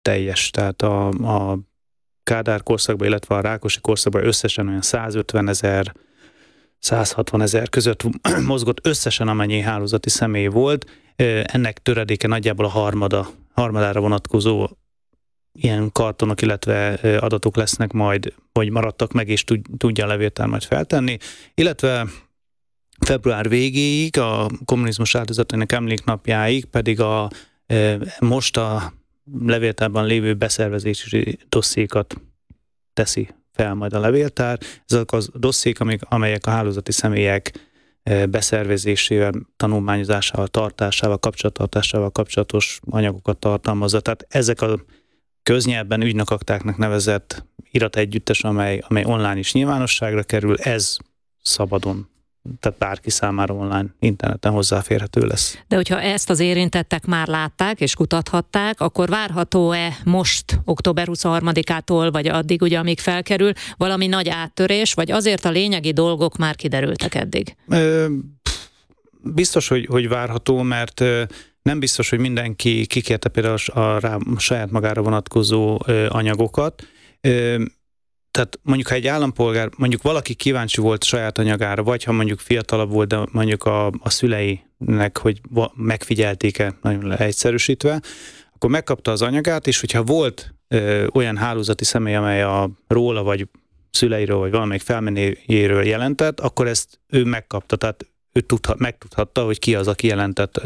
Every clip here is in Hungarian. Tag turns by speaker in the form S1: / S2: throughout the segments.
S1: teljes, tehát a Kádár korszakban, illetve a Rákosi korszakban összesen olyan 150 000, 160 000 között mozgott összesen, amennyi hálózati személy volt. Ennek töredéke nagyjából a harmadára vonatkozó ilyen kartonok, illetve adatok lesznek majd, vagy maradtak meg, és tudja a levéltár majd feltenni. Illetve február végéig, a kommunizmus áldozatainak emléknapjáig pedig most a levéltárban lévő beszervezési dossziékat teszi fel majd a levéltár. Ezek az dossziék, amelyek a hálózati személyek beszervezésével, tanulmányozásával, tartásával, kapcsolattartásával kapcsolatos anyagokat tartalmazza. Tehát ezek a köznyelvben ügynökaktáknak nevezett irategyüttes, amely online is nyilvánosságra kerül, ez szabadon, tehát bárki számára online, interneten hozzáférhető lesz.
S2: De hogyha ezt az érintettek már látták és kutathatták, akkor várható-e most, október 23-ától, vagy addig, ugye, amíg felkerül, valami nagy áttörés, vagy azért a lényegi dolgok már kiderültek eddig?
S1: Biztos, hogy várható, mert nem biztos, hogy mindenki kikérte például a saját magára vonatkozó anyagokat. Tehát mondjuk, ha egy állampolgár, mondjuk valaki kíváncsi volt saját anyagára, vagy ha mondjuk fiatalabb volt, de mondjuk a szüleinek, hogy megfigyelték-e, nagyon egyszerűsítve, akkor megkapta az anyagát, és hogyha volt olyan hálózati személy, amely róla, vagy szüleiről, vagy valamelyik felmenőjéről jelentett, akkor ezt ő megkapta, tehát ő megtudhatta, hogy ki az, aki jelentett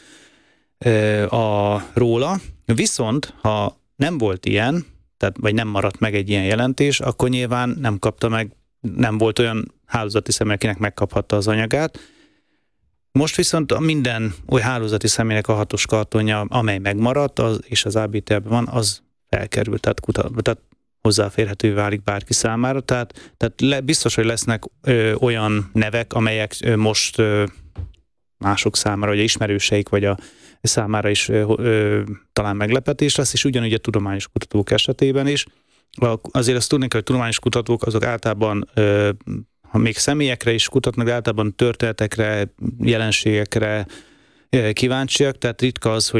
S1: róla. Viszont, ha nem volt ilyen, tehát, vagy nem maradt meg egy ilyen jelentés, akkor nyilván nem kapta meg, nem volt olyan hálózati személy, akinek megkaphatta az anyagát. Most viszont minden oly hálózati személynek a 6-os kartonja, amely megmaradt, és az ABTL-ben van, az felkerült, tehát hozzáférhető válik bárki számára. Tehát biztos, hogy lesznek olyan nevek, amelyek most mások számára, vagy ismerőseik, vagy a számára is talán meglepetés lesz, és ugyanúgy a tudományos kutatók esetében is. Azért azt tudni kell, hogy tudományos kutatók azok általában, ha még személyekre is kutatnak, de általában történetekre, jelenségekre kíváncsiak, tehát ritka az,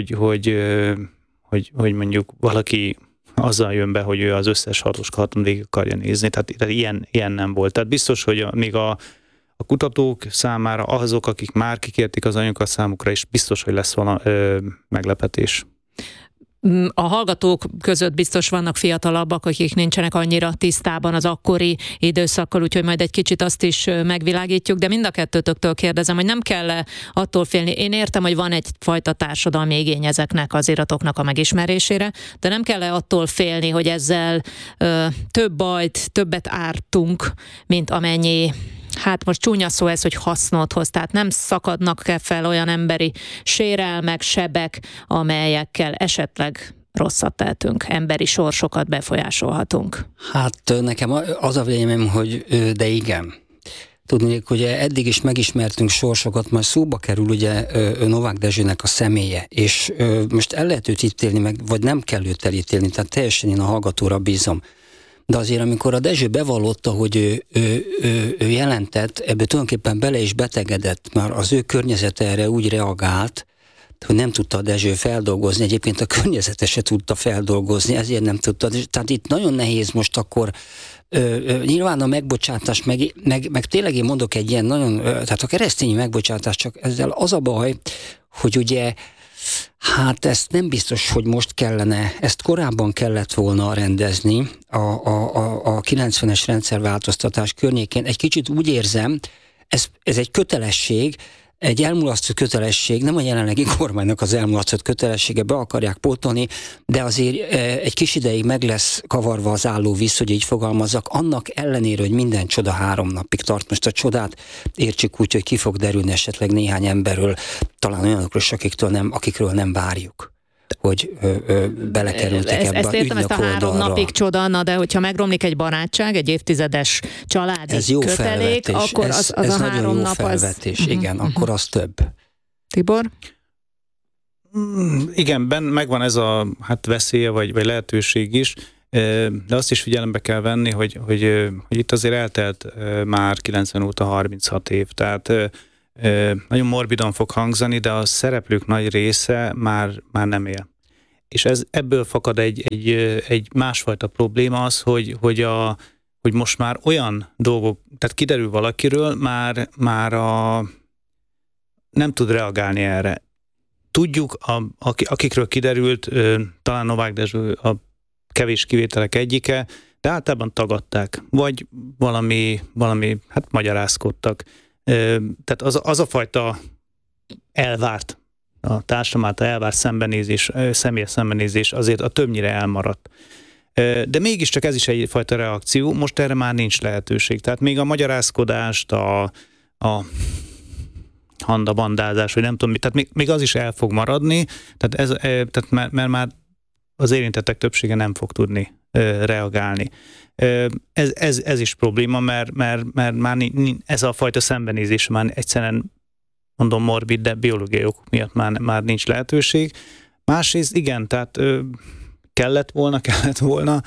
S1: hogy mondjuk valaki azzal jön be, hogy ő az összes 6-os karton végig akarja nézni, tehát ilyen nem volt. Tehát biztos, hogy még a kutatók számára, azok, akik már kikérték az anyagokat, számukra is biztos, hogy lesz valami meglepetés.
S2: A hallgatók között biztos vannak fiatalabbak, akik nincsenek annyira tisztában az akkori időszakkal, úgyhogy majd egy kicsit azt is megvilágítjuk, de mind a kettőtöktől kérdezem, hogy nem kell attól félni. Én értem, hogy van egyfajta társadalmi igény ezeknek az iratoknak a megismerésére, de nem kell attól félni, hogy ezzel több bajt, többet ártunk, mint amennyi, hát most csúnya szó ez, hogy hasznot hoz, tehát nem szakadnak fel olyan emberi sérelmek, sebek, amelyekkel esetleg rosszat tehetünk, emberi sorsokat befolyásolhatunk.
S3: Hát nekem az a véleményem, hogy de igen. Tudnék, hogy eddig is megismertünk sorsokat, majd szóba kerül ugye Novák Dezsőnek a személye, és most el lehet őt ítélni, meg, vagy nem kell őt elítélni, tehát teljesen én a hallgatóra bízom. De azért, amikor a Dezső bevallotta, hogy ő jelentett, ebből tulajdonképpen bele is betegedett, már az ő környezete erre úgy reagált, hogy nem tudta a Dezső feldolgozni, egyébként a környezete se tudta feldolgozni, ezért nem tudta. Tehát itt nagyon nehéz most akkor, nyilván a megbocsátás, meg tényleg én mondok egy ilyen nagyon, tehát a keresztényi megbocsátás, csak ezzel az a baj, hogy ugye hát ezt nem biztos, hogy most kellene, ezt korábban kellett volna rendezni a 90-es rendszerváltoztatás környékén. Egy kicsit úgy érzem, ez egy kötelesség, egy elmulasztott kötelesség, nem a jelenlegi kormánynak az elmulasztott kötelessége, be akarják pótolni, de azért egy kis ideig meg lesz kavarva az álló víz, hogy így fogalmazzak, annak ellenére, hogy minden csoda 3 napig tart. Most a csodát értsük úgy, hogy ki fog derülni esetleg néhány emberről, talán olyanokról is, akikről nem várjuk, hogy belekerültek ebbe
S2: ezt értem, ezt a 3 napig csoda, de hogyha megromlik egy barátság, egy évtizedes családi
S3: ez jó
S2: kötelék,
S3: felvetés.
S2: akkor az a 3 nap
S3: felvetés. Igen, akkor az több.
S2: Tibor?
S1: Igen, megvan ez a veszélye, vagy lehetőség is, de azt is figyelembe kell venni, hogy itt azért eltelt már 90 óta 36 év, tehát nagyon morbidan fog hangzani, de a szereplők nagy része már nem él. és ebből fakad egy másfajta probléma az, hogy most már olyan dolgok, tehát kiderül valakiről, már nem tud reagálni erre. Tudjuk, akikről kiderült, talán Novák Dezső a kevés kivételek egyike, de általában tagadták, vagy valami hát magyarázkodtak. Tehát az a fajta elvárt, a társadalom által elvárt szembenézés, személyes szembenézés azért a többnyire elmaradt. De mégiscsak ez is egyfajta reakció, most erre már nincs lehetőség. Tehát még a magyarázkodást, a handabandázás, vagy nem tudom mit, tehát még az is el fog maradni, tehát mert már az érintettek többsége nem fog tudni reagálni. Ez is probléma, mert már ez a fajta szembenézés már egyszerűen, mondom morbid, de biológiai okok miatt már nincs lehetőség. Másrészt igen, tehát kellett volna,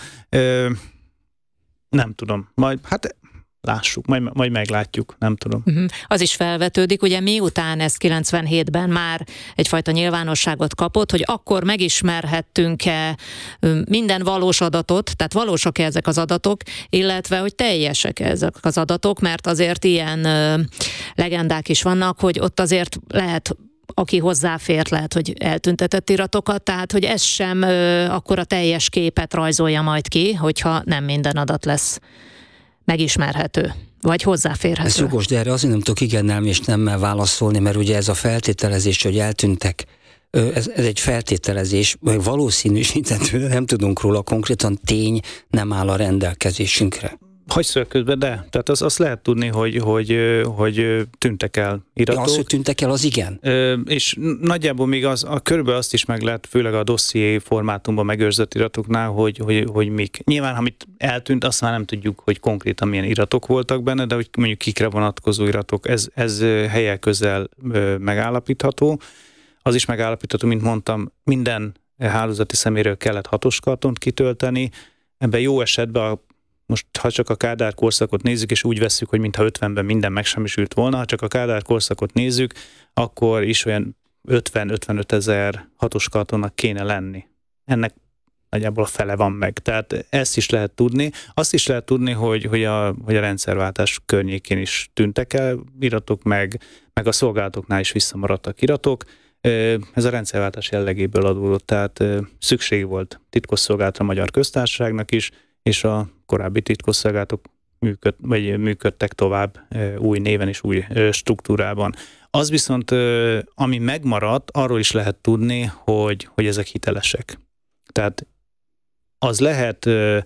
S1: nem tudom, majd hát lássuk, majd meglátjuk, nem tudom.
S2: Az is felvetődik, ugye miután ez 97-ben már egyfajta nyilvánosságot kapott, hogy akkor megismerhettünk-e minden valós adatot, tehát valósak-e ezek az adatok, illetve hogy teljesek ezek az adatok, mert azért ilyen legendák is vannak, hogy ott azért lehet, aki hozzáfért, lehet, hogy eltüntetett iratokat, tehát hogy ez sem akkor a teljes képet rajzolja majd ki, hogyha nem minden adat lesz megismerhető, vagy hozzáférhető.
S3: Ez jogos, de erre azért nem tudok igennel és nemmel válaszolni, mert ugye ez a feltételezés, hogy eltűntek, ez egy feltételezés, vagy valószínűsítető, de nem tudunk róla, konkrétan tény nem áll a rendelkezésünkre.
S1: Hagyj szól közben, de. Tehát azt lehet tudni, hogy tűntek el iratok.
S3: De az, hogy tűntek el, az igen.
S1: És nagyjából még körülbelül azt is meg lehet, főleg a dosszié formátumban megőrzött iratoknál, hogy mik. Nyilván, amit eltűnt, azt már nem tudjuk, hogy konkrétan milyen iratok voltak benne, de hogy mondjuk kikre vonatkozó iratok, ez hellyel közel megállapítható. Az is megállapítható, mint mondtam, minden hálózati személyről kellett 6-os kartont kitölteni. Ebben jó esetben most, ha csak a Kádár korszakot nézzük, és úgy vesszük, hogy mintha 50-ben minden megsemmisült volna, ha csak a Kádár korszakot nézzük, akkor is olyan 50-55 ezer 6-os kartonnak kéne lenni. Ennek nagyjából a fele van meg. Tehát ezt is lehet tudni. Azt is lehet tudni, hogy a rendszerváltás környékén is tűntek el iratok, meg a szolgálatoknál is visszamaradtak iratok. Ez a rendszerváltás jellegéből adódott, tehát szükség volt titkosszolgálatra a Magyar Köztársaságnak is, és a korábbi titkosszolgálatok működtek tovább új néven és új struktúrában. Az viszont, ami megmaradt, arról is lehet tudni, hogy ezek hitelesek. Tehát az lehet,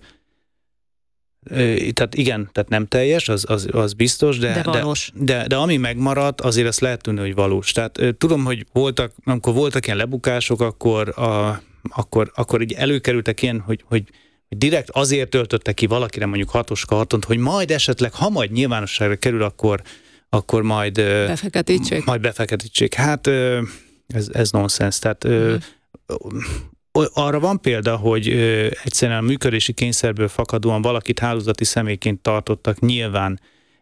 S1: tehát igen, tehát nem teljes, az biztos, de valós. De ami megmaradt, azért azt lehet tudni, hogy valós. Tehát tudom, hogy amikor voltak ilyen lebukások, akkor így előkerültek ilyen, hogy direkt azért töltötte ki valakire mondjuk 6-os kartont, hogy majd esetleg, ha majd nyilvánosságra kerül, akkor majd befeketítsék. Hát ez nonsens. Tehát arra van példa, hogy egyszerűen a működési kényszerből fakadóan valakit hálózati személyként tartottak nyilván,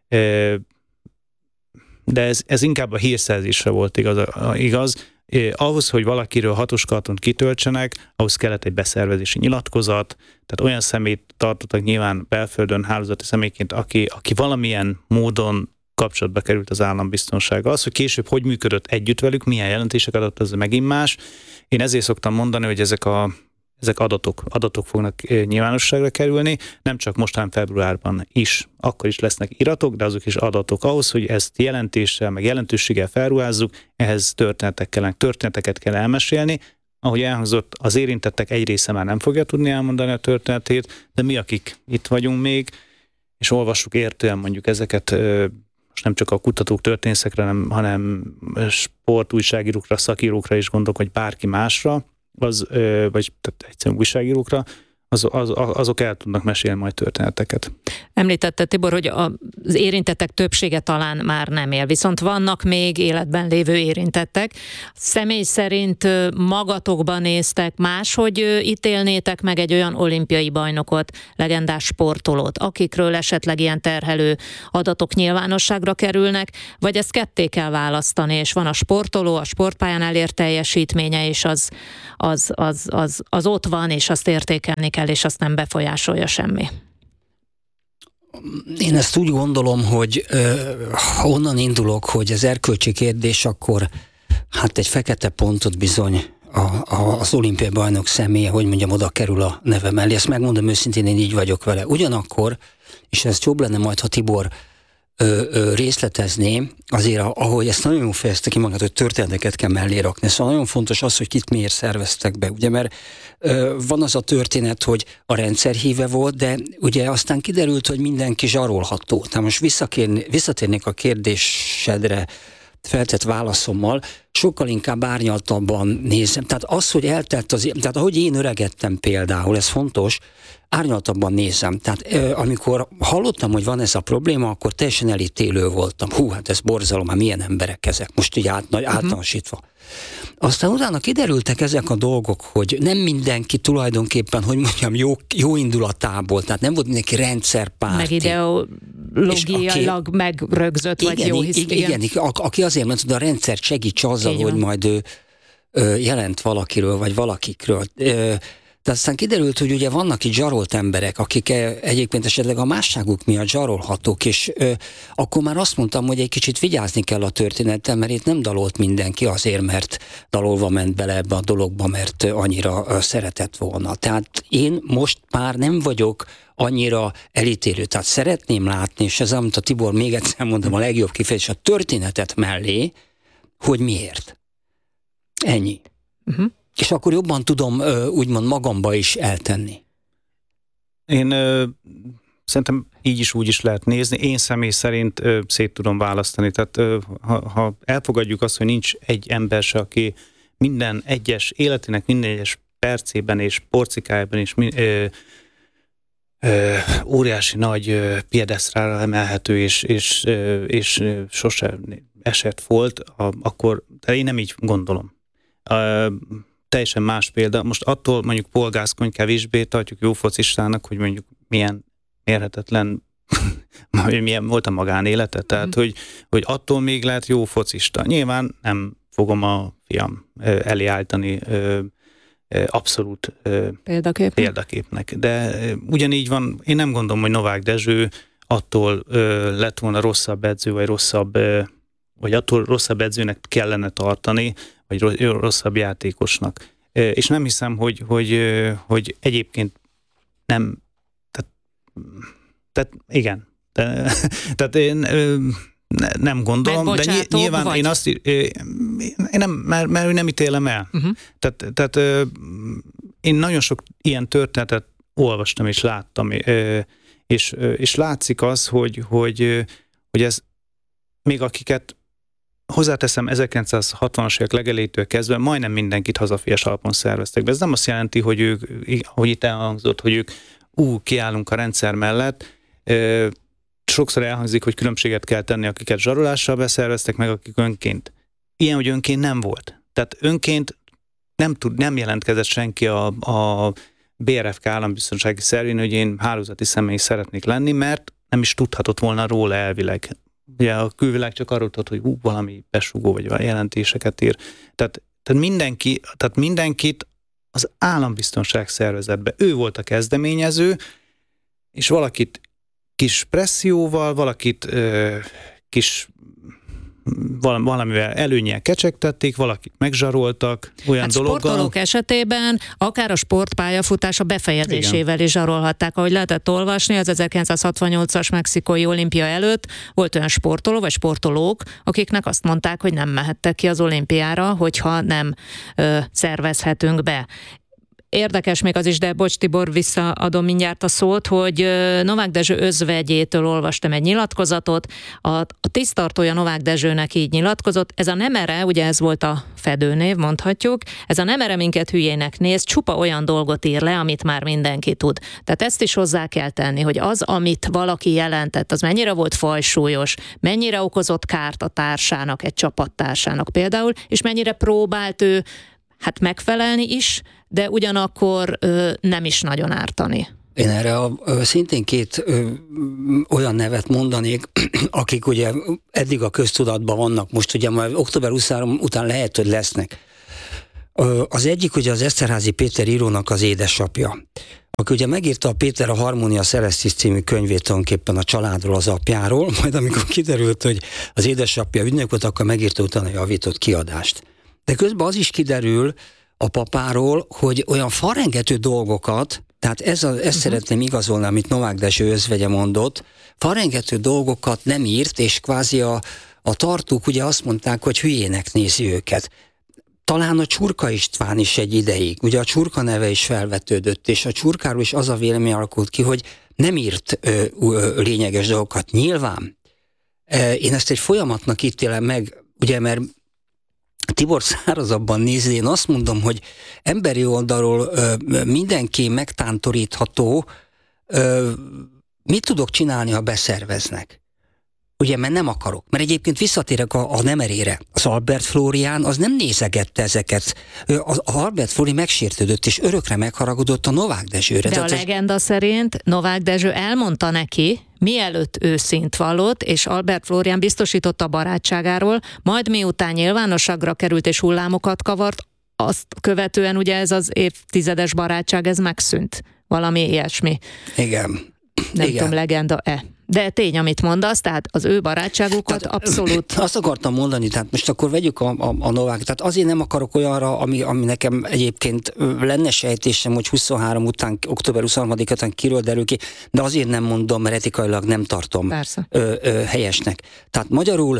S1: de ez inkább a hírszerzésre volt igaz. Ahhoz, hogy valakiről 6-os kartont kitöltsenek, ahhoz kellett egy beszervezési nyilatkozat, tehát olyan személyt tartottak nyilván belföldön hálózati személyként, aki valamilyen módon kapcsolatba került az állambiztonsággal. Az, hogy később hogy működött együtt velük, milyen jelentéseket adott, az megint más. Én ezért szoktam mondani, hogy ezek adatok fognak nyilvánosságra kerülni, nem csak mostán februárban is, akkor is lesznek iratok, de azok is adatok. Ahhoz, hogy ezt jelentéssel, meg jelentőséggel felruházzuk, ehhez történeteket kell elmesélni. Ahogy elhangzott, az érintettek egy része már nem fogja tudni elmondani a történetét, de mi, akik itt vagyunk még, és olvassuk értően mondjuk ezeket, most nem csak a kutatók, történészekre, hanem sportújságírókra, szakírókra is gondolok, vagy bárki másra, vagy tehát egyszerűen újságírókra, azok el tudnak mesélni majd történeteket.
S2: Említette, Tibor, hogy az érintettek többsége talán már nem él, viszont vannak még életben lévő érintettek. Személy szerint magatokban néztek, máshogy ítélnétek meg egy olyan olimpiai bajnokot, legendás sportolót, akikről esetleg ilyen terhelő adatok nyilvánosságra kerülnek, vagy ezt ketté kell választani, és van a sportoló, a sportpályán elért teljesítménye, és az ott van, és azt értékelni kell, és azt nem befolyásolja semmi.
S3: Én ezt úgy gondolom, hogy onnan indulok, hogy az erkölcsi kérdés, akkor hát egy fekete pontot bizony az olimpiai bajnok személye, hogy mondjam, oda kerül a neve mellé. Ezt megmondom őszintén, én így vagyok vele. Ugyanakkor, és ez jobb lenne majd, ha Tibor részletezné, azért ahogy ezt nagyon jól fejezte ki magát, hogy történeteket kell mellé rakni. Szóval nagyon fontos az, hogy kit miért szerveztek be, ugye, mert van az a történet, hogy a rendszer híve volt, de ugye aztán kiderült, hogy mindenki zsarolható. Tehát most visszatérnék a kérdésedre feltett válaszommal, sokkal inkább árnyaltabban nézem. Tehát az, hogy tehát ahogy én öregedtem például, ez fontos, árnyaltabban nézem. Tehát amikor hallottam, hogy van ez a probléma, akkor teljesen elítélő voltam. Hú, hát ez borzalom, hát milyen emberek ezek, most így általánosítva. Aztán utána kiderültek ezek a dolgok, hogy nem mindenki tulajdonképpen, hogy mondjam, jó indulatából, tehát nem volt mindenki rendszerpárti.
S2: Meg ideológiailag megrögzött, vagy jó hisz.
S3: Igen, aki azért mondta, hogy a rendszert segíts azzal, hogy majd ő jelent valakiről, vagy valakikről. De aztán kiderült, hogy ugye vannak itt zsarolt emberek, akik egyébként esetleg a másságuk miatt zsarolhatók, és akkor már azt mondtam, hogy egy kicsit vigyázni kell a történeten, mert itt nem dalolt mindenki azért, mert dalolva ment bele ebbe a dologba, mert annyira szeretett volna. Tehát én most már nem vagyok annyira elítélő. Tehát szeretném látni, és ez, amit a Tibor még egyszer mondom, a legjobb kifejezés, a történetet mellé, hogy miért. Ennyi. Uh-huh. És akkor jobban tudom úgymond magamba is eltenni.
S1: Én szerintem így is úgy is lehet nézni. Én személy szerint szét tudom választani. Tehát ha elfogadjuk azt, hogy nincs egy ember se, aki minden egyes életének minden egyes percében és porcikájában is óriási nagy piedesztrára emelhető és sose esett volt, akkor én nem így gondolom. Teljesen más példa. Most attól mondjuk Paul Gascoigne kevésbé tartjuk jó focistának, hogy mondjuk milyen mérhetetlen milyen volt a magánélete. Tehát, hogy attól még lehet jó focista. Nyilván nem fogom a fiam elé állítani abszolút példaképnek. De ugyanígy van, én nem gondolom, hogy Novák Dezső attól lett volna rosszabb edző, vagy attól rosszabb edzőnek kellene tartani, vagy rosszabb játékosnak. És nem hiszem, hogy egyébként nem, tehát igen. Tehát én nem gondolom, de nyilván vagy? Én nem, mert nem ítélem el. Uh-huh. Tehát én nagyon sok ilyen történetet olvastam és láttam, és látszik az, hogy ez még akiket hozzáteszem, 1960-as évek legelejétől kezdve majdnem mindenkit hazafias alapon szerveztek be. Ez nem azt jelenti, hogy ők, ahogy itt elhangzott, hogy ők kiállunk a rendszer mellett. Sokszor elhangzik, hogy különbséget kell tenni, akiket zsarolással beszerveztek, meg akik önként. Ilyen, hogy önként nem volt. Tehát önként nem jelentkezett senki a BRFK állambiztonsági szervén, hogy én hálózati személy szeretnék lenni, mert nem is tudhatott volna róla elvileg. Ugye a külvilág csak arról tudott, hogy valami besugó vagy jelentéseket ír. Tehát mindenkit az állambiztonság szervezetbe. Ő volt a kezdeményező, és valakit kis presszióval, valakit valamivel előnnyel kecsegtették, valakit megzsaroltak, olyan dologgal.
S2: Sportolók esetében akár a sportpályafutása befejezésével is zsarolhatták. Ahogy lehetett olvasni, az 1968-as mexikói olimpia előtt volt olyan sportoló vagy sportolók, akiknek azt mondták, hogy nem mehettek ki az olimpiára, hogyha nem szervezhetünk be. érdekes még az is, de bocs Tibor, visszaadom mindjárt a szót, hogy Novák Dezső özvegyétől olvastam egy nyilatkozatot, a tisztartója Novák Dezsőnek így nyilatkozott, ez a nemere, ugye ez volt a fedőnév, mondhatjuk, ez a nemere minket hülyének néz, csupa olyan dolgot ír le, amit már mindenki tud. Tehát ezt is hozzá kell tenni, hogy az, amit valaki jelentett, az mennyire volt fajsúlyos, mennyire okozott kárt a társának, egy csapattársának például, és mennyire próbált ő megfelelni is, de ugyanakkor nem is nagyon ártani.
S3: Én erre szintén két olyan nevet mondanék, akik ugye eddig a köztudatban vannak, most ugye már október 23 után lehet, hogy lesznek. Az egyik ugye az Eszterházy Péter írónak az édesapja, aki ugye megírta a Péter a Harmonia Celestis című könyvét tulajdonképpen a családról, az apjáról, majd amikor kiderült, hogy az édesapja ügynök volt, akkor megírta utána a javított kiadást. De közben az is kiderül a papáról, hogy olyan falrengető dolgokat, tehát ezt szeretném igazolni, amit Novák Dezső özvegye mondott, falrengető dolgokat nem írt, és kvázi a tartók ugye azt mondták, hogy hülyének nézi őket. Talán a Csurka István is egy ideig, ugye a Csurka neve is felvetődött, és a Csurkáról is az a vélemény alakult ki, hogy nem írt lényeges dolgokat. Nyilván én ezt egy folyamatnak ítélem meg, ugye, mert Tibor szárazabban nézi, én azt mondom, hogy emberi oldalról mindenki megtántorítható, mit tudok csinálni, ha beszerveznek? Ugye, mert nem akarok. Mert egyébként visszatérek a nemerére. Az Albert Flórián az nem nézegette ezeket. Az Albert Flóri megsértődött, és örökre megharagudott a Novák Dezsőre.
S2: De a legenda szerint Novák Dezső elmondta neki, mielőtt ő szint vallott, és Albert Flórián biztosította a barátságáról, majd miután nyilvánosságra került és hullámokat kavart, azt követően ugye ez az évtizedes barátság, ez megszűnt. Valami ilyesmi.
S3: Igen.
S2: Nem tudom, legenda-e. De tény, amit mondasz, tehát az ő barátságukat tehát, abszolút... Azt
S3: akartam mondani, tehát most akkor vegyük a Novák, tehát azért nem akarok olyanra, ami nekem egyébként lenne sejtésem, hogy 23 után, október 23 után kiről derül ki, de azért nem mondom, mert etikailag nem tartom helyesnek. Tehát magyarul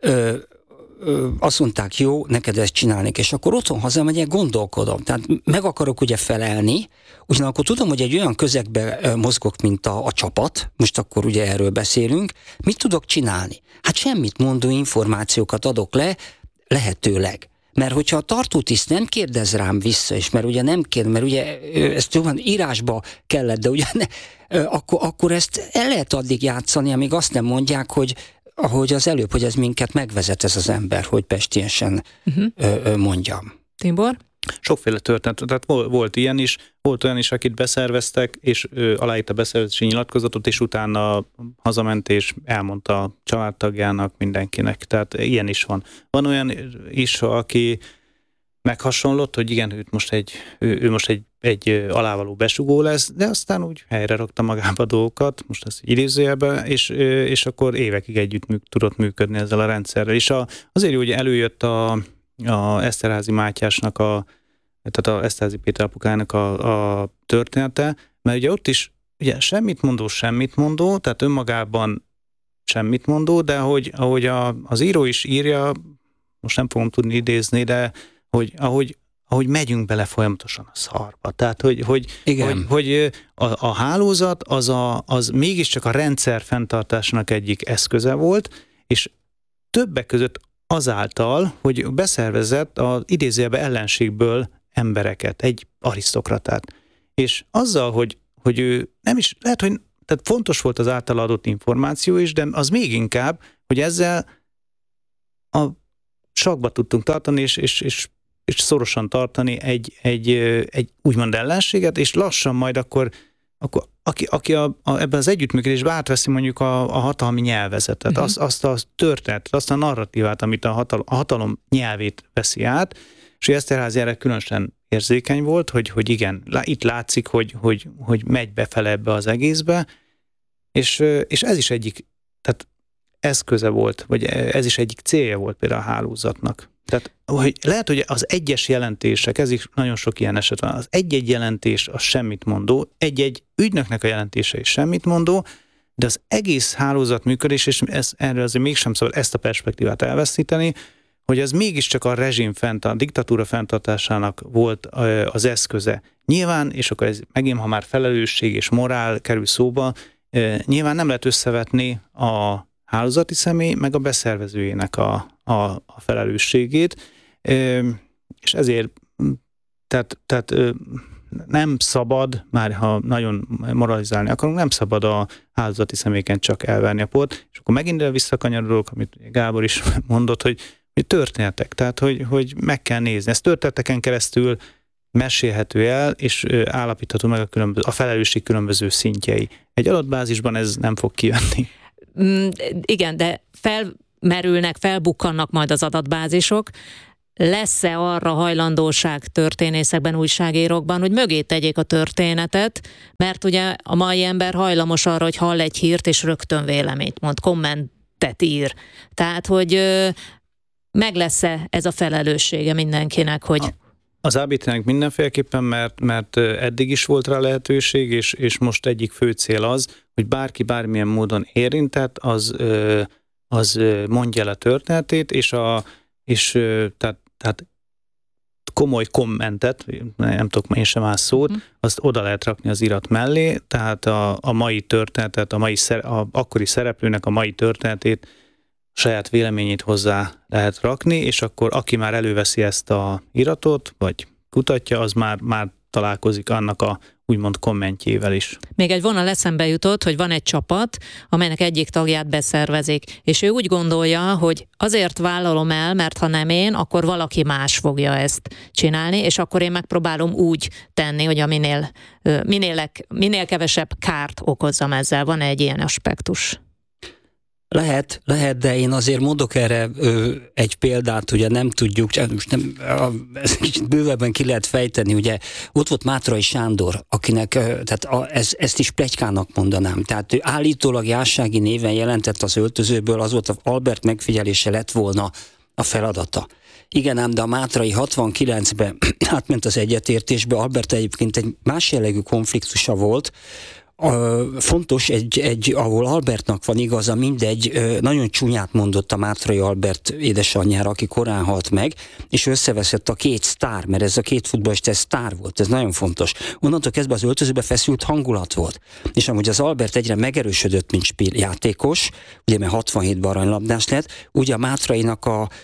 S3: azt mondták, jó, neked ezt csinálnék, és akkor otthon hazamegyek, gondolkodom. Tehát meg akarok ugye felelni, ugyanakkor tudom, hogy egy olyan közegbe mozgok, mint a csapat, most akkor ugye erről beszélünk, mit tudok csinálni? Hát semmit mondó információkat adok le, lehetőleg. Mert hogyha a tartótiszt nem kérdez rám vissza, és mert ugye nem kérdez, mert ugye ezt jobban írásba kellett, de ugye akkor ezt el lehet addig játszani, amíg azt nem mondják, hogy ahogy az előbb, hogy ez minket megvezet ez az ember, hogy pestiensen mondjam.
S2: Tibor?
S1: Sokféle történet, tehát volt ilyen is, volt olyan is, akit beszerveztek, és aláírta a beszervezési nyilatkozatot, és utána hazament, és elmondta a családtagjának, mindenkinek. Tehát ilyen is van. Van olyan is, aki meghasonlott, hogy igen, ő most egy alávaló besugó lesz, de aztán úgy helyre rakta magába dolgokat, most ezt idézőjelben, és akkor évekig együtt tudott működni ezzel a rendszerrel. És azért jó, hogy előjött a Eszterházy Mátyásnak, tehát a Eszterházy Péter apukának a története, mert ugye ott is ugye semmit mondó, tehát önmagában semmit mondó, de ahogy az író is írja, most nem fogom tudni idézni, de ahogy megyünk bele folyamatosan a szarba. Tehát, hogy a hálózat az mégiscsak a rendszer fenntartásnak egyik eszköze volt, és többek között azáltal, hogy beszervezett az idézőjelben ellenségből embereket, egy arisztokratát. És azzal, hogy ő nem is, lehet, hogy tehát fontos volt az általa adott információ is, de az még inkább, hogy ezzel a sakba tudtunk tartani, és szorosan tartani egy úgymond ellenséget, és lassan majd akkor aki ebben az együttműködésben átveszi mondjuk a hatalmi nyelvezetet, azt a történetet, azt a narratívát, amit a hatalom nyelvét veszi át, és Eszterházy erre különösen érzékeny volt, hogy igen, itt látszik, hogy megy befele ebbe az egészbe, és ez is egyik, tehát eszköze volt, vagy ez is egyik célja volt például a hálózatnak. Tehát hogy lehet, hogy az egyes jelentések, ez is nagyon sok ilyen eset van, az egy-egy jelentés az semmit mondó, egy-egy ügynöknek a jelentése is semmit mondó, de az egész hálózat működés, és erről azért mégsem szabad ezt a perspektívát elveszíteni, hogy az mégiscsak a a diktatúra fenntartásának volt az eszköze. Nyilván, és akkor ez megint, ha már felelősség és morál kerül szóba, nyilván nem lehet összevetni a hálózati személy meg a beszervezőjének a felelősségét, és ezért tehát nem szabad, már ha nagyon moralizálni akarunk, nem szabad a hálózati személyeken csak elverni a port, és akkor megint visszakanyarodok, amit Gábor is mondott, hogy történetek, tehát hogy meg kell nézni. Ez történeteken keresztül mesélhető el, és állapítható meg a felelősség különböző szintjei. Egy adatbázisban ez nem fog kijönni.
S2: Igen, de felbukkannak majd az adatbázisok. Lesz-e arra hajlandóság történészekben, újságírókban, hogy mögé tegyék a történetet, mert ugye a mai ember hajlamos arra, hogy hall egy hírt, és rögtön véleményt mond, kommentet ír. Tehát, hogy meg lesz-e ez a felelőssége mindenkinek, hogy...
S1: Az ABT-nek mindenféleképpen, mert eddig is volt rá lehetőség, és most egyik fő cél az, hogy bárki bármilyen módon érintett, az mondja el a történetét, és tehát komoly kommentet, nem tudok én sem más szót, azt oda lehet rakni az irat mellé, tehát a mai történetet, akkori szereplőnek a mai történetét, saját véleményét hozzá lehet rakni, és akkor aki már előveszi ezt a iratot, vagy kutatja, az már találkozik annak a úgymond kommentjével is.
S2: Még egy vonal eszembe jutott, hogy van egy csapat, amelynek egyik tagját beszervezik, és ő úgy gondolja, hogy azért vállalom el, mert ha nem én, akkor valaki más fogja ezt csinálni, és akkor én megpróbálom úgy tenni, hogy minél kevesebb kárt okozzam ezzel. Van egy ilyen aspektus?
S3: Lehet, de én azért mondok erre egy példát, ugye nem tudjuk, ezt kicsit bővebben ki lehet fejteni, ugye ott volt Mátrai Sándor, akinek, tehát ezt is pletykának mondanám, tehát ő állítólag jársági néven jelentett az öltözőből, az volt, Albert megfigyelése lett volna a feladata. Igen ám, de a Mátrai 69-ben átment az egyetértésbe, Albert egyébként egy más jellegű konfliktusa volt, fontos, ahol Albertnak van igaza, mindegy, nagyon csúnyát mondott a Mátrai Albert édesanyjára, aki korán halt meg, és összeveszett a két sztár, mert ez a két futballista, ez sztár volt, ez nagyon fontos. Onnantól kezdve az öltözőbe feszült hangulat volt. És amúgy az Albert egyre megerősödött, mint játékos, ugye mert 67-ben aranylabdás lett, ugye a Mátrainak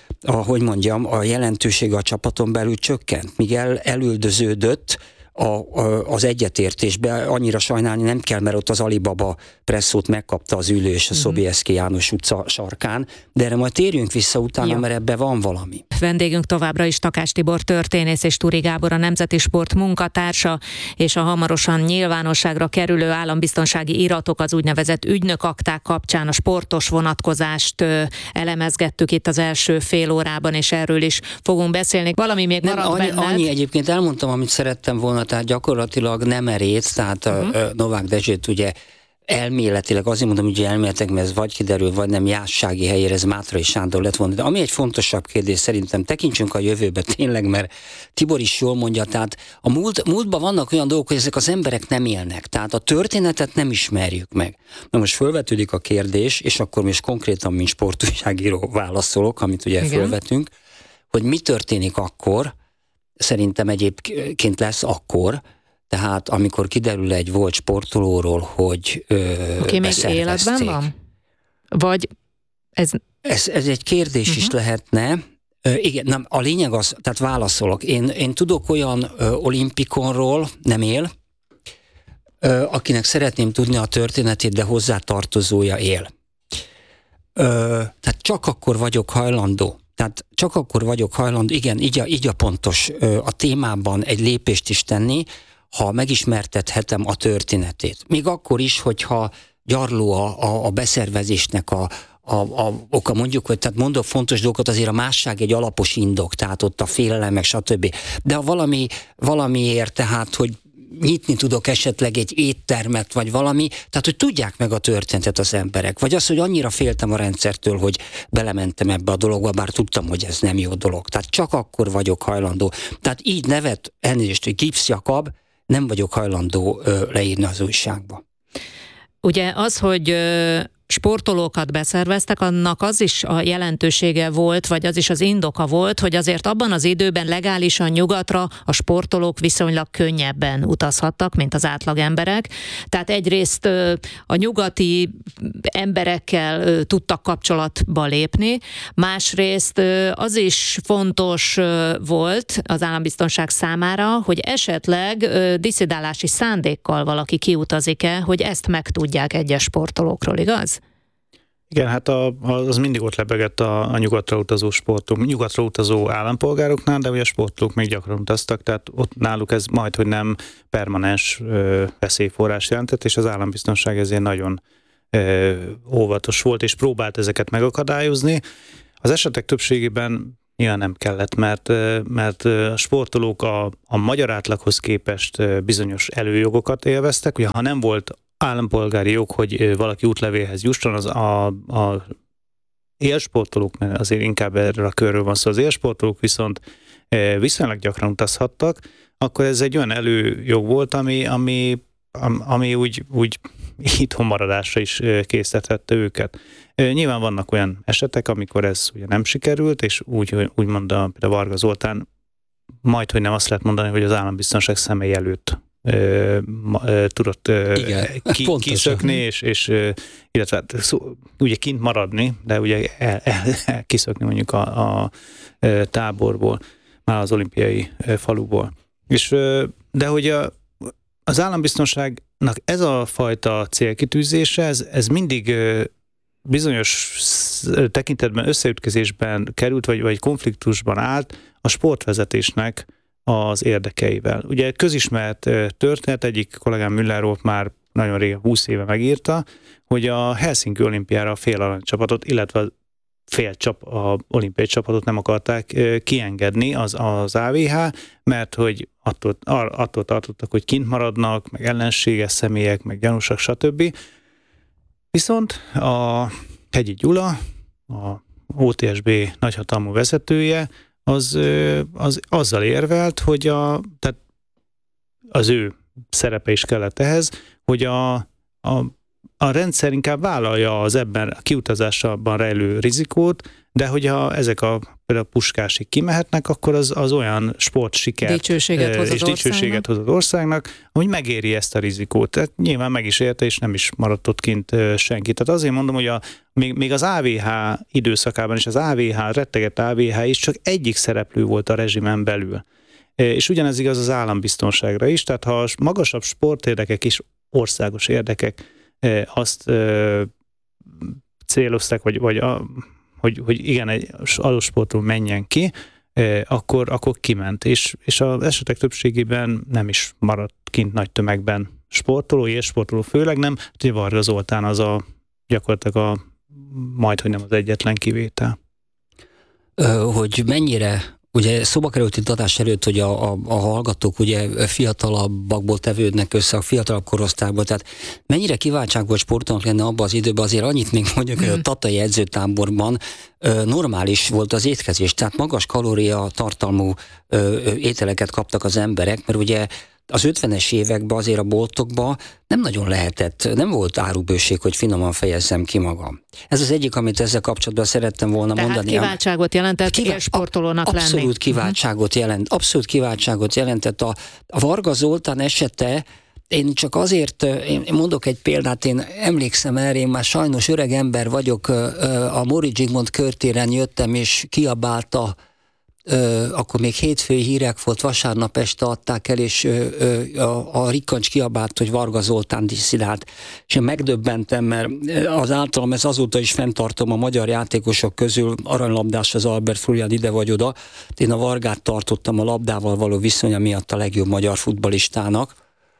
S3: a jelentősége a csapaton belül csökkent, míg elüldöződött az egyetértésbe, annyira sajnálni nem kell, mert ott az Alibaba presszót megkapta az ülő és a Sobieski János utca sarkán, de erre majd térjünk vissza utána, mert ebben van valami.
S2: Vendégünk továbbra is Takács Tibor történész és Turi Gábor a Nemzeti Sport munkatársa, és a hamarosan nyilvánosságra kerülő állambiztonsági iratok, az úgynevezett ügynökakták kapcsán a sportos vonatkozást elemezgettük itt az első fél órában, és erről is fogunk beszélni. Valami még maradt benned?
S3: Annyi egyébként elmondtam, amit szerettem volna, tehát gyakorlatilag nem erét, tehát Novák Dezsőt ugye elméletileg, azért mondom, hogy elméletek, mert ez vagy kiderül, vagy nem jássági helyére, ez Mátrai Sándor lett volna. De ami egy fontosabb kérdés, szerintem tekintsünk a jövőbe tényleg, mert Tibor is jól mondja, tehát a múltban vannak olyan dolgok, hogy ezek az emberek nem élnek, tehát a történetet nem ismerjük meg. Na most fölvetődik a kérdés, és akkor most konkrétan, mint sportújságíró válaszolok, amit ugye fölvetünk, hogy mi történik akkor, szerintem egyébként lesz akkor, tehát amikor kiderül egy volt sportolóról, hogy
S2: még életben van? Vagy
S3: ez egy kérdés is lehetne. Igen, nem, a lényeg az, tehát válaszolok. Én tudok olyan olimpikonról, nem él, akinek szeretném tudni a történetét, de hozzátartozója él. Tehát csak akkor vagyok hajlandó. Igen, így a pontos a témában egy lépést is tenni, ha megismertethetem a történetét. Még akkor is, hogyha gyarló a beszervezésnek a oka, mondjuk, hogy tehát mondok fontos dolgokat, azért a másság egy alapos indok, tehát ott a félelem, meg stb. De ha valamiért, tehát, hogy nyitni tudok esetleg egy éttermet, vagy valami, tehát, hogy tudják meg a történetet az emberek. Vagy az, hogy annyira féltem a rendszertől, hogy belementem ebbe a dologba, bár tudtam, hogy ez nem jó dolog. Tehát csak akkor vagyok hajlandó. Tehát így nevet, elnézést, hogy Gipsz Jakab, nem vagyok hajlandó leírni az újságba.
S2: Ugye az, hogy sportolókat beszerveztek, annak az is a jelentősége volt, vagy az is az indoka volt, hogy azért abban az időben legálisan nyugatra a sportolók viszonylag könnyebben utazhattak, mint az átlag emberek. Tehát egyrészt a nyugati emberekkel tudtak kapcsolatba lépni, másrészt az is fontos volt az állambiztonság számára, hogy esetleg disszidálási szándékkal valaki kiutazik-e, hogy ezt megtudják egyes sportolókról, igaz?
S1: Igen, hát az mindig ott lebegett a nyugatra utazó sportok, nyugatra utazó állampolgároknál, de ugye a sportolók még gyakran utaztak, tehát ott náluk ez majdhogy nem permanens veszélyforrás jelentett, és az állambiztonság ezért nagyon óvatos volt, és próbált ezeket megakadályozni. Az esetek többségében nyilván nem kellett, mert a sportolók a magyar átlaghoz képest bizonyos előjogokat élveztek. Ugye, ha nem volt állampolgári jog, hogy valaki útlevélhez jusson, az a élsportolók, mert azért inkább erről a körről van szó, az élsportolók viszont viszonylag gyakran utazhattak, akkor ez egy olyan előjog volt, ami úgy itthon maradásra is késztethette őket. Nyilván vannak olyan esetek, amikor ez ugye nem sikerült, és úgy mondta például Varga Zoltán, majdhogy nem azt lehet mondani, hogy az állambiztonság személy előtt tudott kiszökni, és illetve ugye kint maradni, de ugye kiszökni mondjuk a táborból, már az olimpiai faluból. De hogy az állambiztonságnak ez a fajta célkitűzése, ez mindig bizonyos tekintetben összeütközésben került, vagy konfliktusban állt a sportvezetésnek az érdekeivel. Ugye közismert történet, egyik kollégám Müller volt már nagyon régen, 20 éve megírta, hogy a Helsinki olimpiára a fél aranycsapatot, illetve a olimpiai csapatot nem akarták kiengedni az AVH, mert hogy attól tartottak, hogy kint maradnak, meg ellenséges személyek, meg gyanúsak, stb. Viszont a Hegyi Gyula, a OTSB nagyhatalmú vezetője, az azzal érvelt, hogy tehát az ő szerepe is kellett ehhez, hogy a rendszer inkább vállalja az ebben a kiutazásban rejlő rizikót, de hogyha ezek például Puskásig kimehetnek, akkor az olyan sportsikert dicsőséget hoz az országnak, hogy megéri ezt a rizikót. Tehát nyilván meg is érte, és nem is maradt ott kint senki. Tehát azért mondom, hogy még az AVH időszakában is, az AVH, rettegett AVH is csak egyik szereplő volt a rezsimen belül. És ugyanez igaz az állambiztonságra is, tehát ha magasabb sportérdekek és országos érdekek azt célozták, hogy igen, egy adott sportról menjen ki, akkor kiment. És az esetek többségében nem is maradt kint nagy tömegben sportoló, élsportoló főleg nem. Ugye Varga Zoltán az gyakorlatilag majdhogy nem az egyetlen kivétel.
S3: Hogy mennyire, ugye szóba került itt adás előtt, hogy a hallgatók ugye fiatalabbakból tevődnek össze, a fiatalabb korosztályból, tehát mennyire kiváltságos sportolók lenne abban az időben, azért annyit még mondjuk, hogy a tatai edzőtáborban normális volt az étkezés, tehát magas kalória tartalmú ételeket kaptak az emberek, mert ugye az 50-es években azért a boltokban nem nagyon lehetett, nem volt árubőség, hogy finoman fejezzem ki magam. Ez az egyik, amit ezzel kapcsolatban szerettem volna mondani. Tehát
S2: kiváltságot jelentett élsportolónak lenni.
S3: Abszolút kiváltságot jelentett. A Varga Zoltán esete, én csak azért, én mondok egy példát, én emlékszem erre, én már sajnos öreg ember vagyok, a Móricz Zsigmond körtéren jöttem, és kiabálta, akkor még hétfői hírek volt, vasárnap este adták el, és a Rikkancs kiabált, hogy Varga Zoltán disszidált. És én megdöbbentem, mert az általam, ez azóta is fenntartom a magyar játékosok közül, aranylabdás az Albert Fuljad ide vagy oda. Én a Vargát tartottam a labdával való viszonya miatt a legjobb magyar futballistának.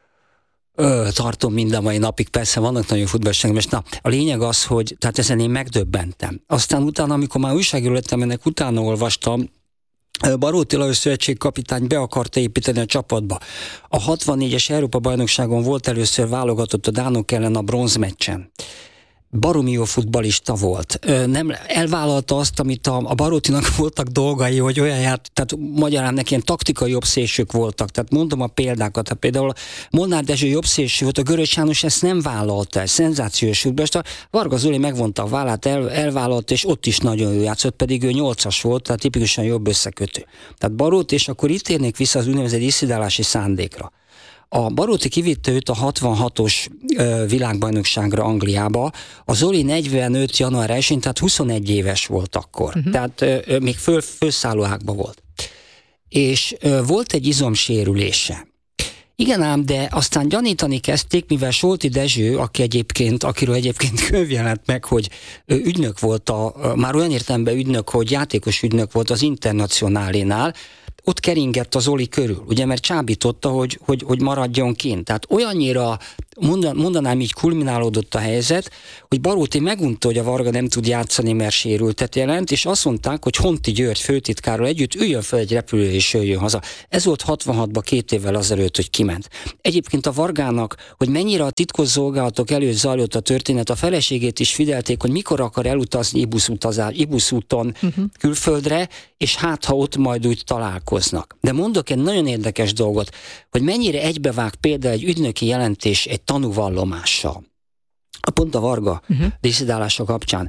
S3: Tartom minden mai napig, persze vannak nagyon futballisták, és a lényeg az, hogy tehát ezen én megdöbbentem. Aztán utána, amikor már újságíró lettem, ennek utána olvastam, Baróti Lajos szövetségkapitány be akarta építeni a csapatba. A 64-es Európa-bajnokságon volt először válogatott a dánok ellen a bronzmeccsen. baromi jó futballista volt. Nem elvállalta azt, amit a Barótinak voltak dolgai, hogy olyan tehát magyarán neki ilyen taktikai jobbszélsők voltak. Tehát mondom a példákat. Hát például Molnár Dezső jobbszélső volt, a Görös János ezt nem vállalta el. Szenzációs futballista. Varga Zoli megvonta a vállát, elvállalta, és ott is nagyon jó játszott, pedig ő 8-as volt, tehát tipikusan jobb összekötő. Tehát Baróti, és akkor itt érnék vissza az úgynevezett disszidálási szándékra. A Baróti kivitte őt a 66-os világbajnokságra Angliába, a Zoli 45. január 1-én, tehát 21 éves volt akkor. Tehát még fölszálló ágban volt. És volt egy izomsérülése. Igen ám, de aztán gyanítani kezdték, mivel Solti Dezső, akiről egyébként könyv jelent meg, hogy ügynök volt, már olyan értelemben ügynök, hogy játékos ügynök volt az Internacionálénál, ott keringett az Zoli körül, ugye, mert csábította, hogy maradjon kint. Tehát olyannyira, mondanám így, kulminálódott a helyzet, hogy Baróti megunta, hogy a Varga nem tud játszani, mert sérültet jelent, és azt mondták, hogy Honti György főtitkárral együtt üljön fel egy repülőre és jöjjön haza. Ez volt 66-ban, 2 évvel azelőtt, hogy kiment. Egyébként a Vargának, hogy mennyire a titkos szolgálatok előtt zajlott a történet, a feleségét is figyelték, hogy mikor akar elutazni Ibuszúton külföldre, és hát ha ott majd úgy találkoznak. De mondok egy nagyon érdekes dolgot, hogy mennyire egybevág például egy ügynöki jelentés egy tanúvallomással. Pont a Varga disszidálása kapcsán.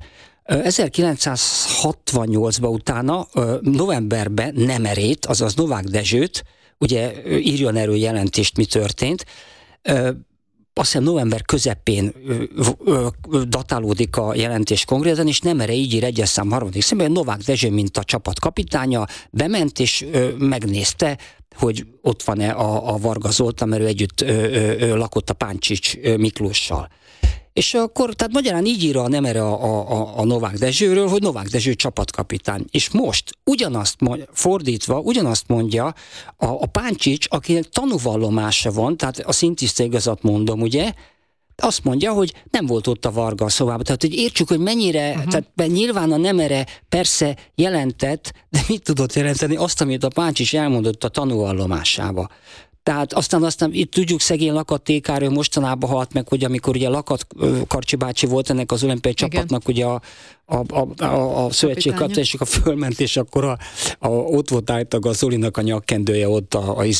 S3: 1968-ban utána, novemberben Nemerét, azaz Novák Dezsőt, ugye írjon erről jelentést, mi történt, azt hiszem november közepén datálódik a jelentés konkrétan, és Nemere így ír egyes szám 3. szemben, Novák Dezső, mint a csapatkapitánya, bement és megnézte, hogy ott van-e a Varga Zoltán, mert ő együtt lakott a Páncsics Miklóssal. És akkor, tehát magyarán így ír a Nemere a Novák Dezsőről, hogy Novák Dezső csapatkapitány. És most ugyanazt mondja a Páncsics, akinek tanúvallomása van, tehát a szintiszta igazat mondom, ugye, azt mondja, hogy nem volt ott a Varga a szobában. Tehát, hogy értsük, hogy mennyire, tehát nyilván a Nemere persze jelentett, de mit tudott jelenteni? Azt, amit a Páncsics elmondott a tanúvallomásába. Tehát aztán itt tudjuk, szegény Lakat TK-ről mostanában halt meg, hogy amikor ugye Lakat Karcsi bácsi volt ennek az olimpiai csapatnak, ugye a szövetségkapitányok a fölment, és akkor ott volt állítólag a Zolinak a nyakkendője ott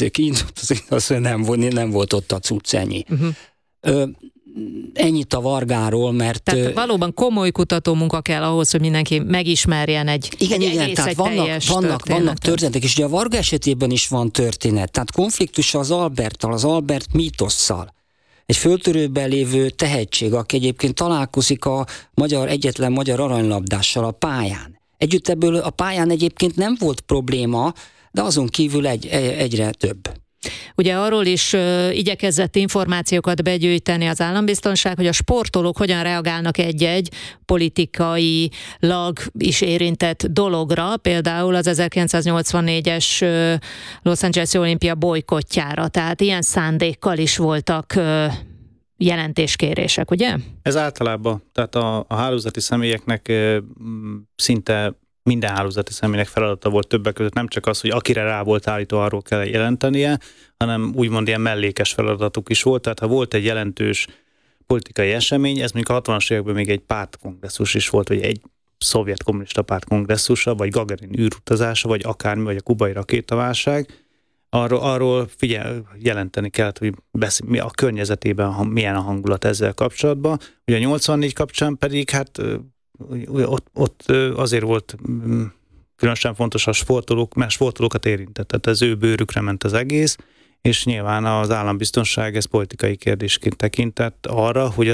S3: nem volt ott a cucc, ennyi. Ennyit a Vargáról, mert...
S2: Tehát valóban komoly kutatómunka kell ahhoz, hogy mindenki megismerjen egy
S3: tehát vannak történetek, és ugye a Varga esetében is van történet. Tehát konfliktus az Alberttal, az Albert mítosszal. Egy föltörőben lévő tehetség, aki egyébként találkozik a egyetlen magyar aranylabdással a pályán. Együtt ebből a pályán egyébként nem volt probléma, de azon kívül egyre több.
S2: Ugye arról is igyekezett információkat begyűjteni az állambiztonság, hogy a sportolók hogyan reagálnak egy-egy politikailag is érintett dologra, például az 1984-es Los Angeles olimpia bolykottjára. Tehát ilyen szándékkal is voltak jelentéskérések, ugye? Ez
S1: általában, tehát a hálózati személyeknek szinte minden hálózati személynek feladata volt többek között, nem csak az, hogy akire rá volt állítva, arról kell jelentenie, hanem úgymond ilyen mellékes feladatuk is volt. Tehát ha volt egy jelentős politikai esemény, ez mondjuk a 60-as években még egy pártkongresszus is volt, vagy egy szovjet kommunista pártkongresszusa, vagy Gagarin űrutazása, vagy akármi, vagy a kubai rakétaválság, arról jelenteni kellett, hogy a környezetében milyen a hangulat ezzel kapcsolatban. Ugye a 84 kapcsán pedig hát ott azért volt különösen fontos a sportolók, mert sportolókat érintett, tehát az ő bőrükre ment az egész, és nyilván az állambiztonság ez politikai kérdésként tekintett arra, hogy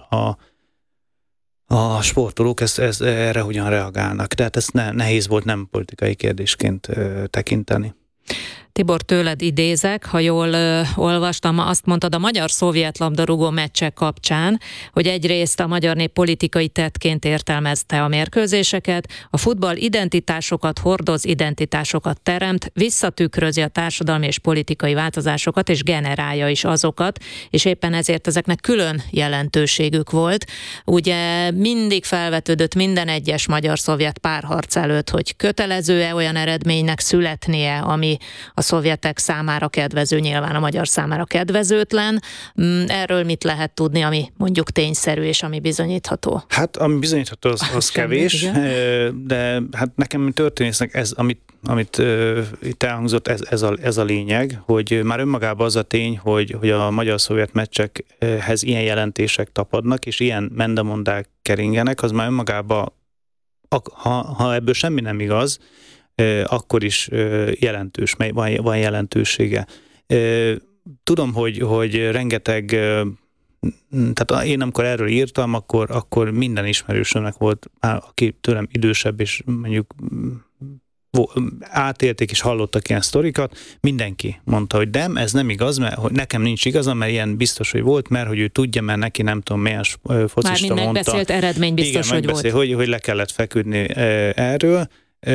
S1: a sportolók erre hogyan reagálnak. Tehát ezt nehéz volt nem politikai kérdésként tekinteni.
S2: Tibor, tőled idézek, ha jól olvastam, azt mondtad a magyar-szovjet labdarúgó meccsek kapcsán, hogy egyrészt a magyar nép politikai tettként értelmezte a mérkőzéseket, a futball identitásokat hordoz, identitásokat teremt, visszatükrözi a társadalmi és politikai változásokat, és generálja is azokat, és éppen ezért ezeknek külön jelentőségük volt. Ugye mindig felvetődött minden egyes magyar-szovjet párharc előtt, hogy kötelező-e olyan eredménynek születnie, ami a a szovjetek számára kedvező, nyilván a magyar számára kedvezőtlen. Erről mit lehet tudni, ami mondjuk tényszerű és ami bizonyítható?
S1: Hát ami bizonyítható, az kevés, de hát nekem történésznek ez, amit itt elhangzott, ez a lényeg, hogy már önmagában az a tény, hogy a magyar-szovjet meccsekhez ilyen jelentések tapadnak, és ilyen mendemondák keringenek, az már önmagában, ha ebből semmi nem igaz, akkor is jelentős, van jelentősége. Tudom, hogy rengeteg, tehát én amikor erről írtam, akkor minden ismerősömnek volt, aki tőlem idősebb, és mondjuk átélték és hallottak ilyen sztorikat, mindenki mondta, hogy nem, ez nem igaz, mert hogy nekem nincs igazam, mert ilyen biztos, hogy volt, mert hogy ő tudja, mert neki nem tudom milyen focista mondta.
S2: Már megbeszélt eredmény biztos,
S1: igen,
S2: hogy volt.
S1: Hogy le kellett feküdni erről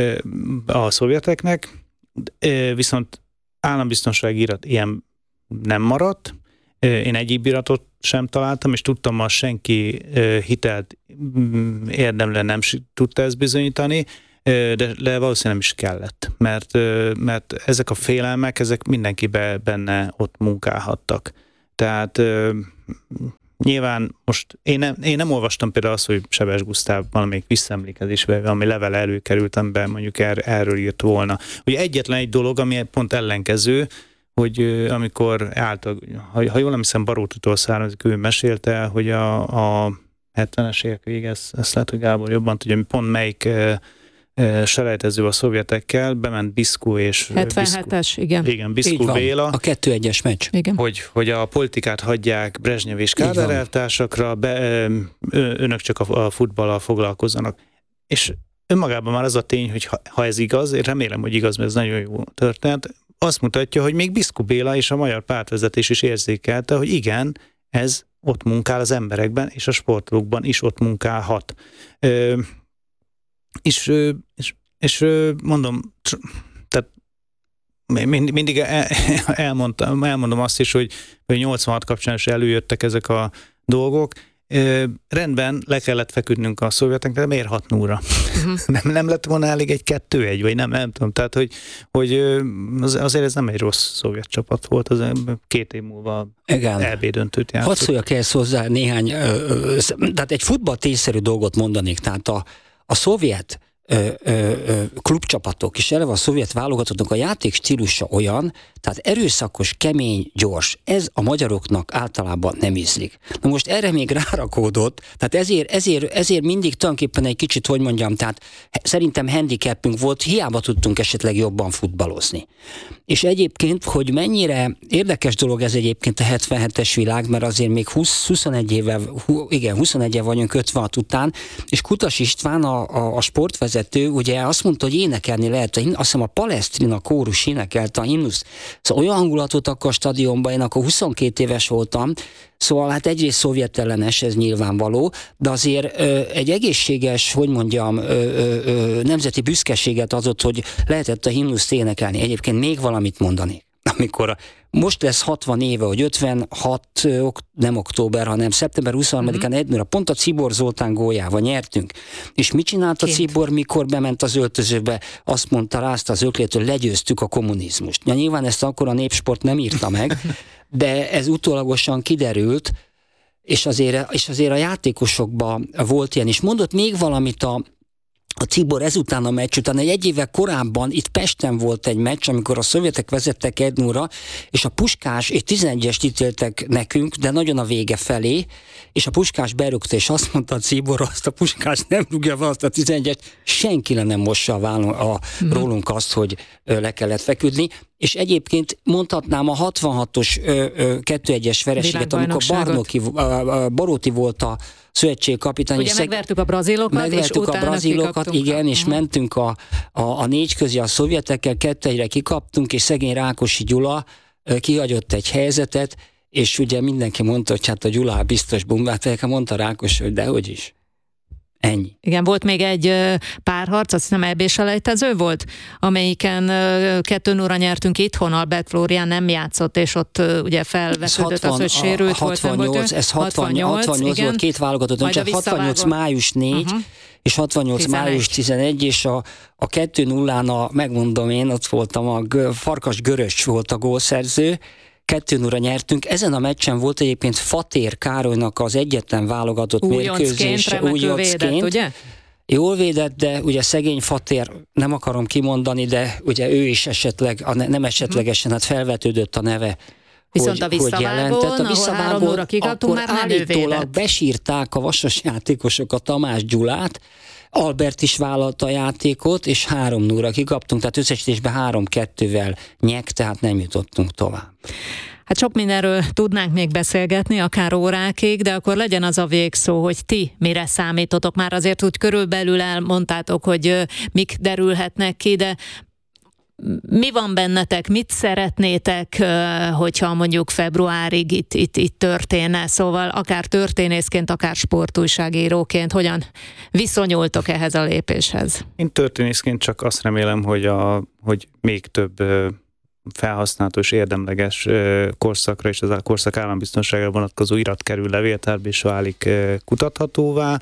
S1: a szovjeteknek, viszont állambiztonsági irat ilyen nem maradt. Én egyéb iratot sem találtam, és tudtam, hogy senki hitelt érdemlen nem tudta ezt bizonyítani, de valószínűleg nem is kellett, mert ezek a félelmek, ezek mindenkiben benne ott munkálhattak. Tehát nyilván most én nem olvastam például azt, hogy Sebestyén Gusztáv valamelyik visszaemlékezésben, valami levele előkerült, amiben mondjuk erről írt volna. Ugye egyetlen egy dolog, ami pont ellenkező, hogy amikor ha jól nem hiszem, Barótitól származik, ő mesélte, hogy a 70-es évek vége, ezt lehet, hogy Gábor jobban tudja, pont melyik selejtező a szovjetekkel, bement Biszkó és...
S2: 77-es, igen.
S1: Igen, Biszkó Béla.
S3: A 2-1-es meccs.
S2: Igen.
S1: Hogy a politikát hagyják Brezsnyev és Kádár elvtársakra, önök csak a futballal foglalkozzanak. És önmagában már az a tény, hogy ha ez igaz, én remélem, hogy igaz, mert ez nagyon jó történet, azt mutatja, hogy még Biszkó Béla és a magyar pártvezetés is érzékelte, hogy igen, ez ott munkál az emberekben, és a sportolókban is ott munkálhat. És mondom, tehát mindig elmondom azt is, hogy 86 kapcsán is előjöttek ezek a dolgok. Rendben, le kellett feküdnünk a szovjeteknek, de miért 6-0-ra? Nem lett volna elég egy 2-1, vagy nem tudom. Tehát, hogy azért ez nem egy rossz szovjet csapat volt, az 2 év múlva EB döntőt játszott.
S3: Hadd szóljak ehhez hozzá néhány, tehát egy futballtényszerű dolgot mondanék, tehát a szovjet klubcsapatok, és eleve a szovjet válogatottnak a játék stílusa olyan, tehát erőszakos, kemény, gyors. Ez a magyaroknak általában nem ízlik. Na most erre még rárakódott, tehát ezért mindig tulajdonképpen egy kicsit, hogy mondjam, tehát szerintem handicapünk volt, hiába tudtunk esetleg jobban futballozni. És egyébként, hogy mennyire érdekes dolog ez egyébként a 77-es világ, mert azért még 21 éve vagyunk 56 után, és Kutas István, a sportvezető, ugye azt mondta, hogy énekelni lehet, azt hiszem a Palestrina kórus énekelte a himnuszt. Szóval olyan hangulatot akkor a stadionban, én akkor 22 éves voltam, szóval hát egyrészt szovjet ellenes, ez nyilvánvaló, de azért egy egészséges, hogy mondjam, nemzeti büszkeséget adott, hogy lehetett a himnuszt énekelni. Egyébként még valamit mondani. Amikor most lesz 60 éve, hogy 56, nem október, hanem szeptember 23-án 1-0, pont a Czibor Zoltán góljával nyertünk. És mit csinált a Czibor, mikor bement az öltözőbe? Azt mondta, rázta az öklétől, legyőztük a kommunizmust. Ja, nyilván ezt akkor a Népsport nem írta meg, de ez utólagosan kiderült, és azért a játékosokban volt ilyen. És mondott még valamit a Czibor ezután a meccs után, egy évvel korábban itt Pesten volt egy meccs, amikor a szovjetek vezettek 1-0-ra, és a Puskás, és 11-est ítéltek nekünk, de nagyon a vége felé, és a Puskás berúgta, és azt mondta a Czibor, azt a Puskás nem rúgja be azt a 11-est, senki le nem mossa rólunk azt, hogy le kellett feküdni. És egyébként mondhatnám a 66-os 2-1-es vereséget, amikor Baróti volt a szövetségi kapitány.
S2: Ugye megvertük a brazilokat, és utána
S3: igen, és mentünk a 4 közé a szovjetekkel, 2-1-re kikaptunk, és szegény Rákosi Gyula kihagyott egy helyzetet, és ugye mindenki mondta, hogy hát a Gyula biztos bombát, mondta Rákos, hogy dehogy is. Ennyi.
S2: Igen, volt még egy párharc, azt hiszem EB-selejtező volt, amelyiken 2-0-ra nyertünk itthon, Albert Flórián nem játszott, és ott ugye felvetődött az, hogy sérült volt.
S3: 68 volt, 2 válogatott, csak 68 május 4, és 68 május 11, és a 2-0-án megmondom én, ott voltam, a Farkas Görös volt a gólszerző, 2-0-ra nyertünk. Ezen a meccsen volt egyébként Fatér Károlynak az egyetlen válogatott mérkőzése.
S2: Újoncként, ugye?
S3: Jól védett, de ugye szegény Fatér, nem akarom kimondani, de ugye ő is nem esetlegesen, hát felvetődött a neve.
S2: Viszont a visszavágón, ahol 3-0-ra kikaptunk, már nem ő védett.
S3: Besírták a Vasas játékosok a Tamás Gyulát, Albert is vállalta a játékot, és 3-0-ra kikaptunk, tehát összesítésben 3-2-vel nyek, tehát nem jutottunk tovább.
S2: Hát sok mindenről tudnánk még beszélgetni, akár órákig, de akkor legyen az a végszó, hogy ti mire számítotok. Már azért úgy körülbelül elmondtátok, hogy mik derülhetnek ki, de mi van bennetek, mit szeretnétek, hogyha mondjuk februárig itt történne? Szóval akár történészként, akár sportújságíróként, hogyan viszonyultok ehhez a lépéshez?
S1: Én történészként csak azt remélem, hogy még több felhasználható és érdemleges korszakra és az a korszak állambiztonságra vonatkozó irat kerül levéltárba és válik kutathatóvá,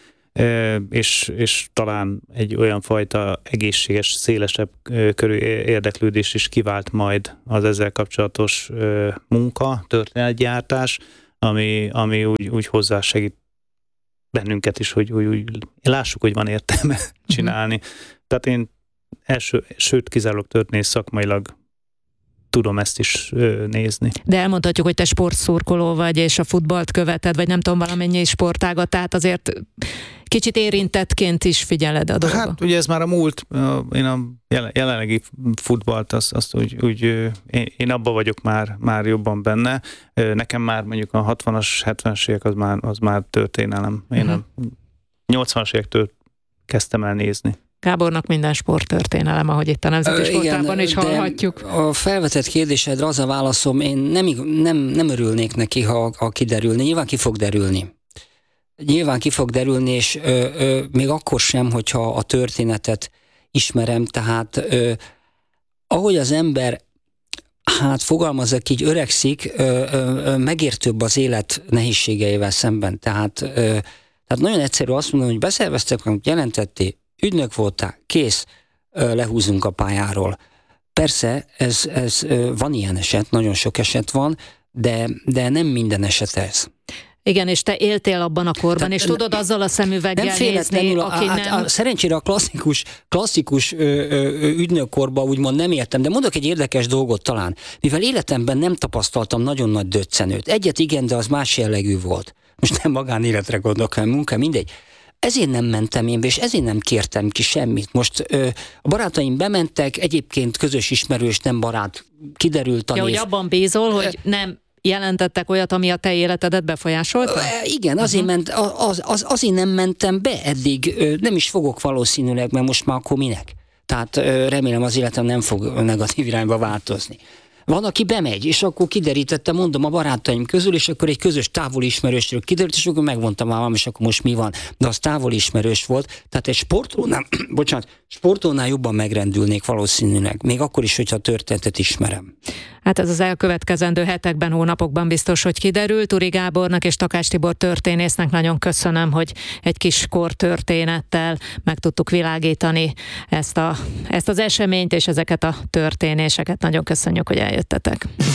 S1: és talán egy olyan fajta egészséges, szélesebb körű érdeklődés is kivált majd az ezzel kapcsolatos munka, történetgyártás, ami úgy hozzásegít bennünket is, hogy úgy lássuk, hogy van értelme csinálni. Tehát én sőt kizárólag történész szakmailag tudom ezt is nézni. De
S2: elmondhatjuk, hogy te sportszurkoló vagy, és a futballt követed, vagy nem tudom, valamennyi sportágat, tehát azért kicsit érintettként is figyeled a dolgot.
S1: Hát ugye ez már a múlt, én a jelenlegi futballt, én abba vagyok már jobban benne. Nekem már mondjuk a 60-as, 70-es évek az már történelem. Én a 80-as évektől kezdtem el nézni.
S2: Gábornak minden sporttörténelem, ahogy itt a Nemzeti Sportában is hallhatjuk.
S3: A felvetett kérdésedre az a válaszom, én nem örülnék neki, ha kiderülne. Nyilván ki fog derülni, és még akkor sem, hogyha a történetet ismerem, tehát ahogy az ember, hát fogalmazzak így, öregszik, megértőbb az élet nehézségeivel szemben. Tehát nagyon egyszerű azt mondani, hogy beszerveztek, jelentettél, ügynök voltál, kész, lehúzunk a pályáról. Persze, ez van ilyen eset, nagyon sok eset van, de nem minden eset ez.
S2: Igen, és te éltél abban a korban, és tudod azzal a szemüveggel nézni, aki nem...
S3: Szerencsére a klasszikus ügynökkorban úgymond nem éltem, de mondok egy érdekes dolgot talán. Mivel életemben nem tapasztaltam nagyon nagy döccenőt. Egyet igen, de az más jellegű volt. Most nem magánéletre gondolok, hanem munka, mindegy. Ezért nem mentem én be, és ezért nem kértem ki semmit. Most a barátaim bementek, egyébként közös ismerős, nem barát, kiderült a név.
S2: Hogy abban bízol, hogy nem jelentettek olyat, ami a te életedet befolyásolta?
S3: Igen, azért nem mentem be eddig, nem is fogok valószínűleg, mert most már akkor minek? Tehát remélem az életem nem fog negatív irányba változni. Van, aki bemegy, és akkor kiderítette, mondom, a barátaim közül, és akkor egy közös távoli ismerősről kiderült, és akkor megmondtam már, és akkor most mi van. De az távoli ismerős volt, tehát egy sportolónál jobban megrendülnék valószínűleg, még akkor is, hogyha a történetet ismerem.
S2: Hát ez az elkövetkezendő hetekben, hónapokban biztos, hogy kiderül. Turi Gábornak és Takács Tibor történésznek nagyon köszönöm, hogy egy kis kortörténettel meg tudtuk világítani ezt az eseményt és ezeket a történéseket. Nagyon köszönjük, hogy eljöttetek.